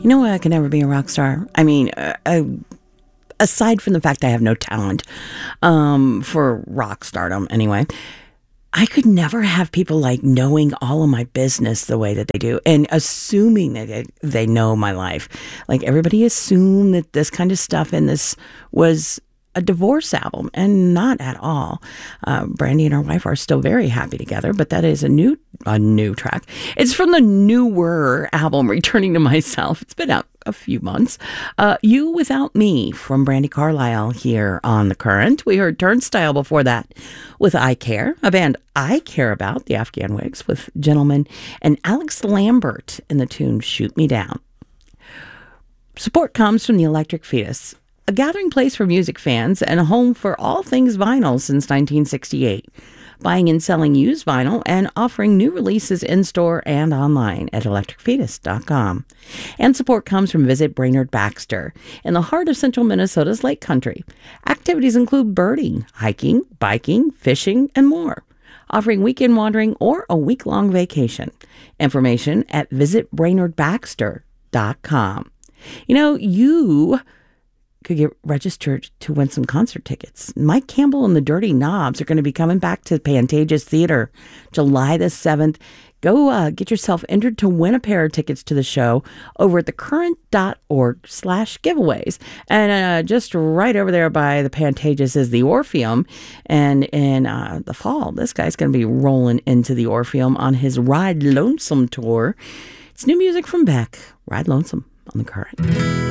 You know why I can never be a rock star? I mean, aside from the fact I have no talent for rock stardom anyway, I could never have people like knowing all of my business the way that they do and assuming that they know my life. Like everybody assumed that this kind of stuff in this was a divorce album, and not at all. Brandy and her wife are still very happy together, but that is a new track. It's from the newer album, Returning to Myself. It's been out a few months. You Without Me from Brandi Carlile here on The Current. We heard Turnstile before that with I Care, a band I care about, the Afghan Wigs, with Gentleman, and Alex Lambert in the tune Shoot Me Down. Support comes from the Electric Fetus, a gathering place for music fans and a home for all things vinyl since 1968. Buying and selling used vinyl and offering new releases in-store and online at electricfetus.com. And support comes from Visit Brainerd Baxter in the heart of central Minnesota's Lake Country. Activities include birding, hiking, biking, fishing, and more. Offering weekend wandering or a week-long vacation. Information at visitbrainerdbaxter.com. You know, you could get registered to win some concert tickets. Mike Campbell and the Dirty Knobs are going to be coming back to Pantages Theater July the 7th. Go get yourself entered to win a pair of tickets to the show over at thecurrent.org/giveaways. And just right over there by the Pantages is the Orpheum. And in the fall, this guy's going to be rolling into the Orpheum on his Ride Lonesome tour. It's new music from Beck, Ride Lonesome on The Current.